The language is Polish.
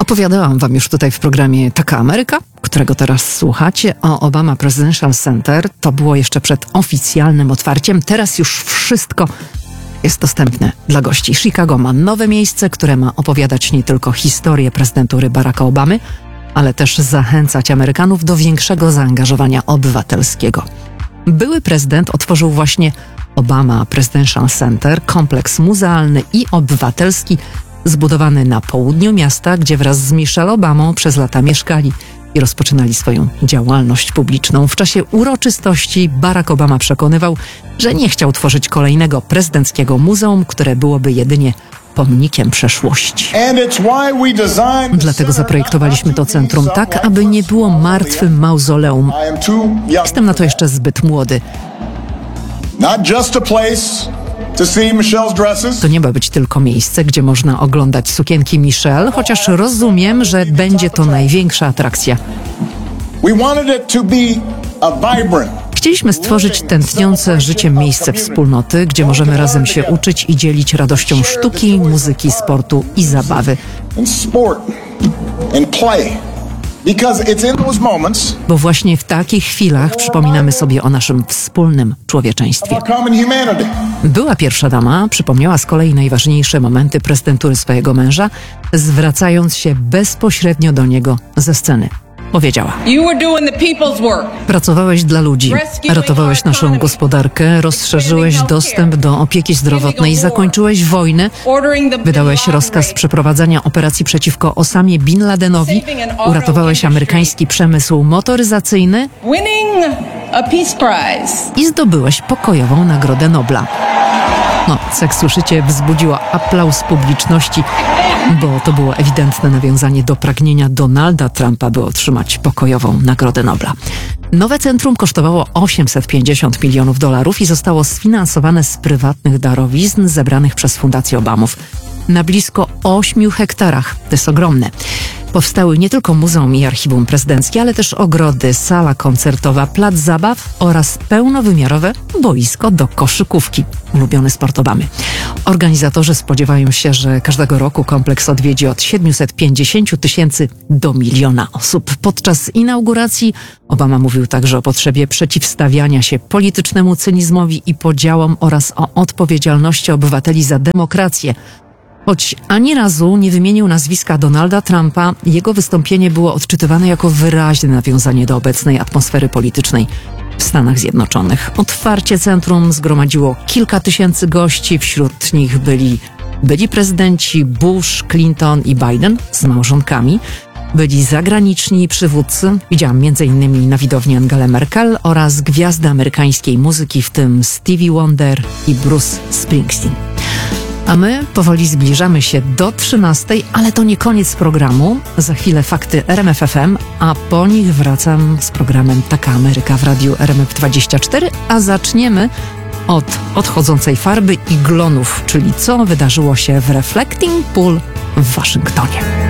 Opowiadałam wam już tutaj w programie Taka Ameryka, którego teraz słuchacie, o Obama Presidential Center. To było jeszcze przed oficjalnym otwarciem. Teraz już wszystko jest dostępne dla gości. Chicago ma nowe miejsce, które ma opowiadać nie tylko historię prezydentury Baracka Obamy, ale też zachęcać Amerykanów do większego zaangażowania obywatelskiego. Były prezydent otworzył właśnie Obama Presidential Center, kompleks muzealny i obywatelski, zbudowany na południu miasta, gdzie wraz z Michelle Obamą przez lata mieszkali i rozpoczynali swoją działalność publiczną. W czasie uroczystości Barack Obama przekonywał, że nie chciał tworzyć kolejnego prezydenckiego muzeum, które byłoby jedynie pomnikiem przeszłości. Dlatego zaprojektowaliśmy to centrum tak, aby nie było martwym mauzoleum. Jestem na to jeszcze zbyt młody. To nie ma być tylko miejsce, gdzie można oglądać sukienki Michelle, chociaż rozumiem, że będzie to największa atrakcja. Chcieliśmy stworzyć tętniące życiem miejsce wspólnoty, gdzie możemy razem się uczyć i dzielić radością sztuki, muzyki, sportu i zabawy. Bo właśnie w takich chwilach przypominamy sobie o naszym wspólnym człowieczeństwie. Była pierwsza dama przypomniała z kolei najważniejsze momenty prezydentury swojego męża, zwracając się bezpośrednio do niego ze sceny. Powiedziała: pracowałeś dla ludzi, ratowałeś naszą gospodarkę, rozszerzyłeś dostęp do opieki zdrowotnej, zakończyłeś wojnę, wydałeś rozkaz przeprowadzania operacji przeciwko Osamie Bin Ladenowi, uratowałeś amerykański przemysł motoryzacyjny i zdobyłeś pokojową Nagrodę Nobla. No, jak słyszycie, wzbudziło aplauz publiczności, bo to było ewidentne nawiązanie do pragnienia Donalda Trumpa, by otrzymać pokojową Nagrodę Nobla. Nowe centrum kosztowało $850 milionów i zostało sfinansowane z prywatnych darowizn zebranych przez Fundację Obamów. Na blisko 8 hektarach. To jest ogromne. Powstały nie tylko muzeum i archiwum prezydenckie, ale też ogrody, sala koncertowa, plac zabaw oraz pełnowymiarowe boisko do koszykówki. Ulubiony sport Obamy. Organizatorzy spodziewają się, że każdego roku kompleks odwiedzi od 750 tysięcy do 1 miliona osób. Podczas inauguracji Obama mówił także o potrzebie przeciwstawiania się politycznemu cynizmowi i podziałom oraz o odpowiedzialności obywateli za demokrację. Choć ani razu nie wymienił nazwiska Donalda Trumpa, jego wystąpienie było odczytywane jako wyraźne nawiązanie do obecnej atmosfery politycznej w Stanach Zjednoczonych. Otwarcie centrum zgromadziło kilka tysięcy gości, wśród nich byli prezydenci Bush, Clinton i Biden z małżonkami, byli zagraniczni przywódcy, widziałam m.in. na widowni Angelę Merkel oraz gwiazdy amerykańskiej muzyki, w tym Stevie Wonder i Bruce Springsteen. A my powoli zbliżamy się do 13:00, ale to nie koniec programu. Za chwilę fakty RMF FM, a po nich wracam z programem Taka Ameryka w radiu RMF24, a zaczniemy od odchodzącej farby i glonów, czyli co wydarzyło się w Reflecting Pool w Waszyngtonie.